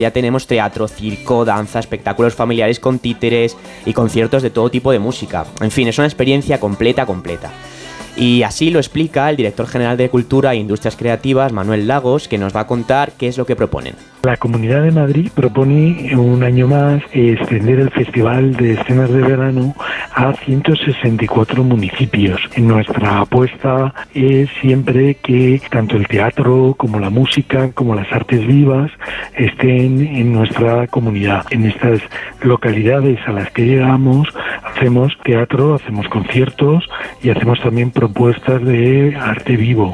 Ya tenemos teatro, circo, danza, espectáculos familiares con títeres y conciertos de todo tipo de música. En fin, es una experiencia completa. Y así lo explica el director general de Cultura e Industrias Creativas, Manuel Lagos, que nos va a contar qué es lo que proponen. La Comunidad de Madrid propone un año más extender el Festival de Escenas de Verano a 164 municipios. Nuestra apuesta es siempre que tanto el teatro como la música como las artes vivas estén en nuestra comunidad. En estas localidades a las que llegamos hacemos teatro, hacemos conciertos y hacemos también propuestas de arte vivo.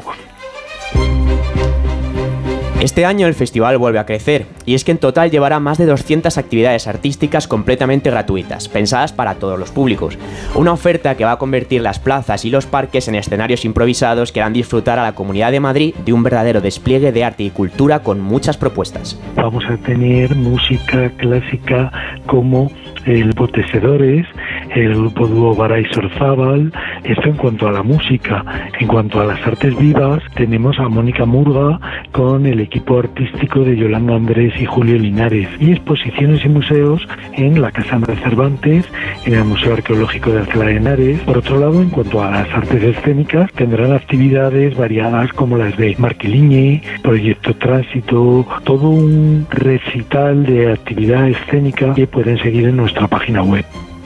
Este año el festival vuelve a crecer, y es que en total llevará más de 200 actividades artísticas completamente gratuitas, pensadas para todos los públicos. Una oferta que va a convertir las plazas y los parques en escenarios improvisados que harán disfrutar a la Comunidad de Madrid de un verdadero despliegue de arte y cultura con muchas propuestas. Vamos a tener música clásica como el Grupo Tejedores, el grupo dúo Baray Sorzábal. Esto en cuanto a la música. En cuanto a las artes vivas, tenemos a Mónica Murga con el equipo artístico de Yolanda Andrés y Julio Linares, y exposiciones y museos en la Casa de Cervantes, en el Museo Arqueológico de Alcalá de Henares. Por otro lado, en cuanto a las artes escénicas, tendrán actividades variadas como las de Marqueliñe, Proyecto Tránsito, todo un recital de actividad escénica que pueden seguir en nuestra página web.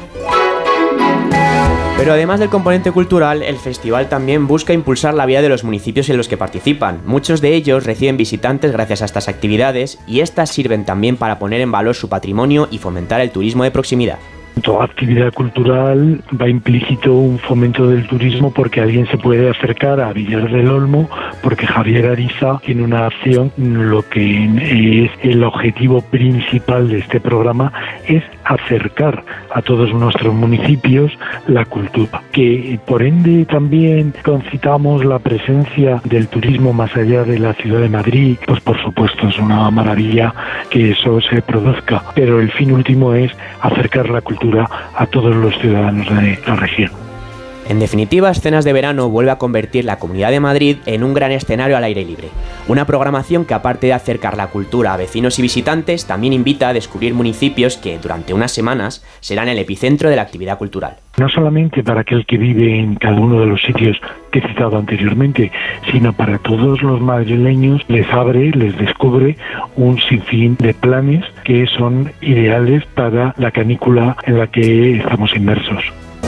Pero además del componente cultural, el festival también busca impulsar la vida de los municipios en los que participan. Muchos de ellos reciben visitantes gracias a estas actividades, y estas sirven también para poner en valor su patrimonio y fomentar el turismo de proximidad. Toda actividad cultural va implícito un fomento del turismo, porque alguien se puede acercar a Villar del Olmo porque Javier Ariza tiene una acción. Lo que es el objetivo principal de este programa es acercar a todos nuestros municipios la cultura, que por ende también concitamos la presencia del turismo más allá de la ciudad de Madrid. Pues por supuesto es una maravilla que eso se produzca, pero el fin último es acercar la cultura a todos los ciudadanos de la región. En definitiva, Escenas de Verano vuelve a convertir la Comunidad de Madrid en un gran escenario al aire libre. Una programación que, aparte de acercar la cultura a vecinos y visitantes, también invita a descubrir municipios que durante unas semanas serán el epicentro de la actividad cultural. No solamente para aquel que vive en cada uno de los sitios que he citado anteriormente, sino para todos los madrileños, les abre, les descubre un sinfín de planes que son ideales para la canícula en la que estamos inmersos.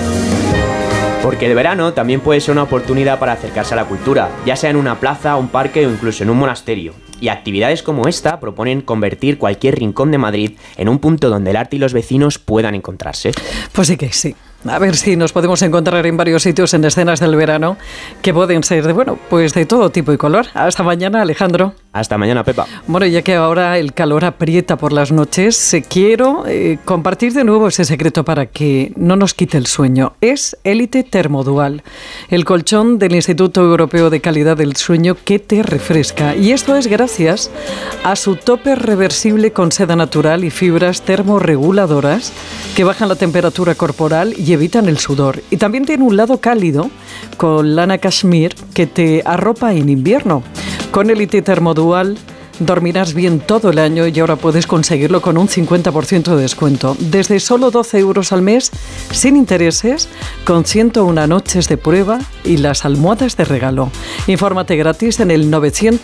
Porque el verano también puede ser una oportunidad para acercarse a la cultura, ya sea en una plaza, un parque o incluso en un monasterio. Y actividades como esta proponen convertir cualquier rincón de Madrid en un punto donde el arte y los vecinos puedan encontrarse. Pues sí que sí. A ver si nos podemos encontrar en varios sitios en Escenas del Verano, que pueden ser de todo tipo y color. Hasta mañana, Alejandro. Hasta mañana, Pepa. Bueno, ya que ahora el calor aprieta por las noches, quiero compartir de nuevo ese secreto para que no nos quite el sueño. Es Élite Termodual, el colchón del Instituto Europeo de Calidad del Sueño que te refresca. Y esto es gracias a su topper reversible con seda natural y fibras termorreguladoras que bajan la temperatura corporal y evitan el sudor. Y también tiene un lado cálido con lana cashmere que te arropa en invierno. Con Élite Termodual dormirás bien todo el año, y ahora puedes conseguirlo con un 50% de descuento. Desde solo 12 euros al mes, sin intereses, con 101 noches de prueba y las almohadas de regalo. Infórmate gratis en el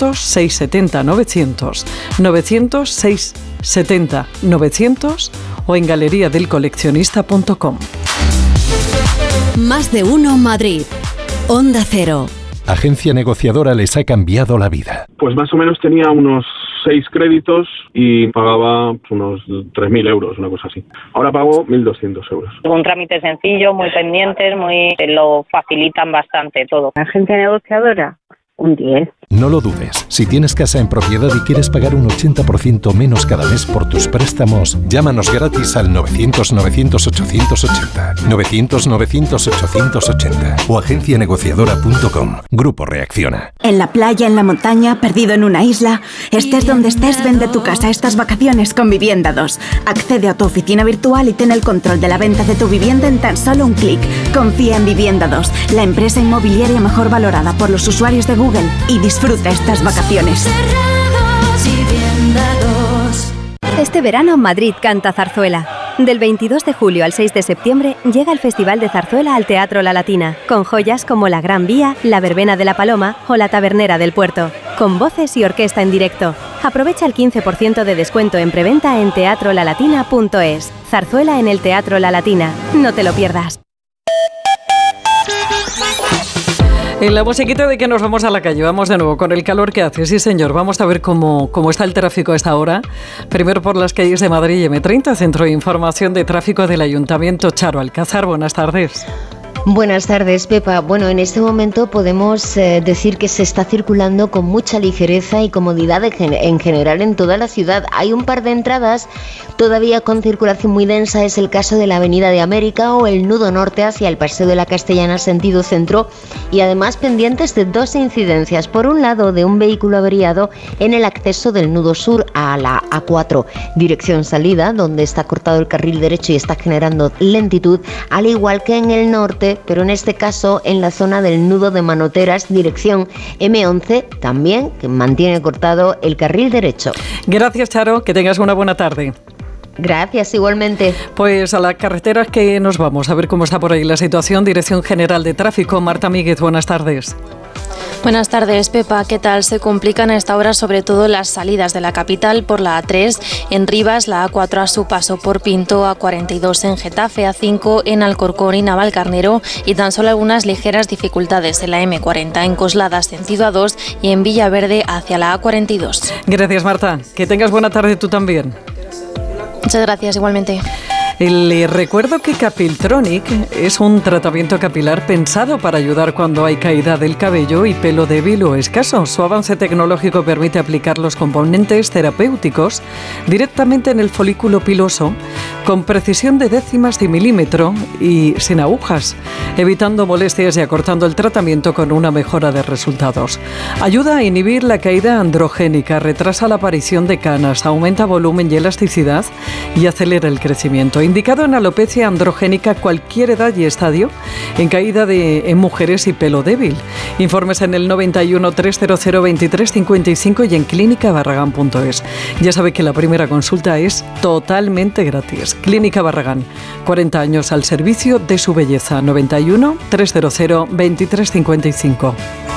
900-670-900, 900-670-900 o en galeriadelcoleccionista.com. Más de uno Madrid. Onda Cero. Agencia negociadora les ha cambiado la vida. Pues más o menos tenía unos 6 créditos y pagaba unos 3.000 euros, una cosa así. Ahora pago 1.200 euros. Un trámite sencillo, muy pendientes, lo facilitan bastante todo. Agencia negociadora, un 10. No lo dudes. Si tienes casa en propiedad y quieres pagar un 80% menos cada mes por tus préstamos, llámanos gratis al 900-900-880, 900-900-880 o agencianegociadora.com. Grupo Reacciona. En la playa, en la montaña, perdido en una isla, estés donde estés, vende tu casa estas vacaciones con Vivienda 2. Accede a tu oficina virtual y ten el control de la venta de tu vivienda en tan solo un clic. Confía en Vivienda 2, la empresa inmobiliaria mejor valorada por los usuarios de Google, y disfruta estas vacaciones. Este verano Madrid canta zarzuela. Del 22 de julio al 6 de septiembre llega el Festival de Zarzuela al Teatro La Latina, con joyas como La Gran Vía, La Verbena de la Paloma o La Tabernera del Puerto, con voces y orquesta en directo. Aprovecha el 15% de descuento en preventa en teatrolalatina.es. Zarzuela en el Teatro La Latina. No te lo pierdas. En la musiquita de que nos vamos a la calle, vamos de nuevo con el calor que hace. Sí, señor, vamos a ver cómo está el tráfico a esta hora. Primero por las calles de Madrid y M30, Centro de Información de Tráfico del Ayuntamiento. Charo Alcázar, buenas tardes. Buenas tardes, Pepa. Bueno, en este momento podemos decir que se está circulando con mucha ligereza y comodidad en general en toda la ciudad. Hay un par de entradas todavía con circulación muy densa, es el caso de la Avenida de América o el nudo norte hacia el Paseo de la Castellana sentido centro, y además pendientes de dos incidencias. Por un lado, de un vehículo averiado en el acceso del nudo sur a la A4, dirección salida, donde está cortado el carril derecho y está generando lentitud, al igual que en el norte, pero en este caso en la zona del nudo de Manoteras, dirección M11, también, que mantiene cortado el carril derecho. Gracias, Charo, que tengas una buena tarde. Gracias, igualmente. Pues a las carreteras que nos vamos, a ver cómo está por ahí la situación. Dirección General de Tráfico, Marta Míguez, buenas tardes. Buenas tardes, Pepa. ¿Qué tal? Se complican a esta hora sobre todo las salidas de la capital por la A3 en Rivas, la A4 a su paso por Pinto, A42 en Getafe, A5 en Alcorcón y Navalcarnero, y tan solo algunas ligeras dificultades en la M40 en Coslada sentido A2 y en Villaverde hacia la A42. Gracias, Marta. Que tengas buena tarde tú también. Muchas gracias, igualmente. Le recuerdo que Capiltronic es un tratamiento capilar pensado para ayudar cuando hay caída del cabello y pelo débil o escaso. Su avance tecnológico permite aplicar los componentes terapéuticos directamente en el folículo piloso con precisión de décimas de milímetro y sin agujas, evitando molestias y acortando el tratamiento con una mejora de resultados. Ayuda a inhibir la caída androgénica, retrasa la aparición de canas, aumenta volumen y elasticidad y acelera el crecimiento. Indicado en alopecia androgénica, cualquier edad y estadio, en caída en mujeres y pelo débil. Informes en el 91 300 23 55 y en clínicabarragán.es. Ya sabe que la primera consulta es totalmente gratis. Clínica Barragán, 40 años al servicio de su belleza. 91 300 23 55.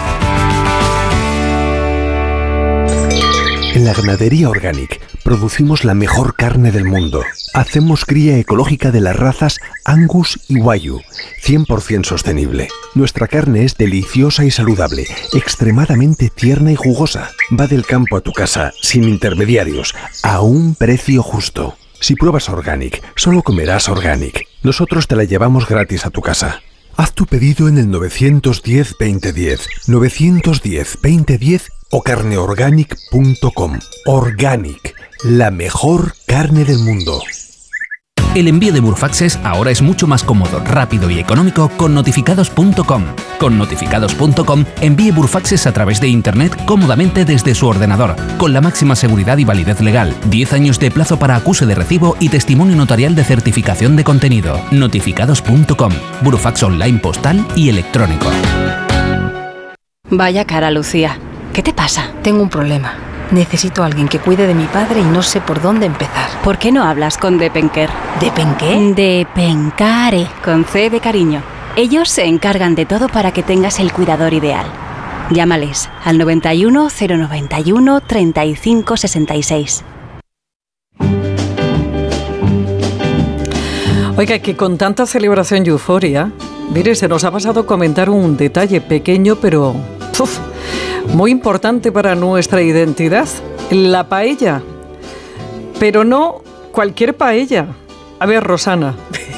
En la Ganadería Organic producimos la mejor carne del mundo. Hacemos cría ecológica de las razas Angus y Wagyu, 100% sostenible. Nuestra carne es deliciosa y saludable, extremadamente tierna y jugosa. Va del campo a tu casa, sin intermediarios, a un precio justo. Si pruebas Organic, solo comerás Organic. Nosotros te la llevamos gratis a tu casa. Haz tu pedido en el 910-2010, 910-2010 o carneorganic.com. Organic, la mejor carne del mundo. El envío de Burfaxes ahora es mucho más cómodo, rápido y económico con notificados.com. Con notificados.com envíe Burfaxes a través de Internet cómodamente desde su ordenador, con la máxima seguridad y validez legal, 10 años de plazo para acuse de recibo y testimonio notarial de certificación de contenido. Notificados.com, Burfax online postal y electrónico. Vaya cara, Lucía. ¿Qué te pasa? Tengo un problema. Necesito a alguien que cuide de mi padre y no sé por dónde empezar. ¿Por qué no hablas con Depenker? ¿Depenqué? Depencare, con C de cariño. Ellos se encargan de todo para que tengas el cuidador ideal. Llámales al 91 091 35 66. Oiga, que con tanta celebración y euforia, mire, se nos ha pasado comentar un detalle pequeño, pero muy importante para nuestra identidad, la paella. Pero no cualquier paella. A ver, Rosana.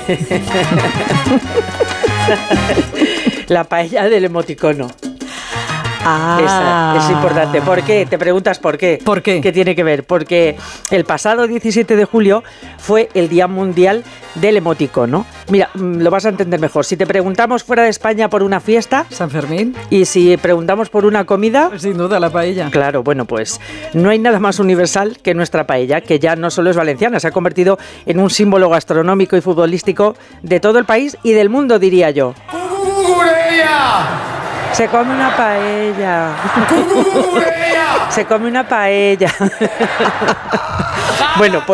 La paella del emoticono. Ah. Esa es importante. ¿Por qué? Te preguntas por qué. ¿Por qué? ¿Qué tiene que ver? Porque el pasado 17 de julio fue el Día Mundial del Emoticono. Mira, lo vas a entender mejor. Si te preguntamos fuera de España por una fiesta... San Fermín. Y si preguntamos por una comida... Sin duda, la paella. Claro, bueno, pues no hay nada más universal que nuestra paella, que ya no solo es valenciana, se ha convertido en un símbolo gastronómico y futbolístico de todo el país y del mundo, diría yo. Se come una paella. Se come una paella. Bueno, pues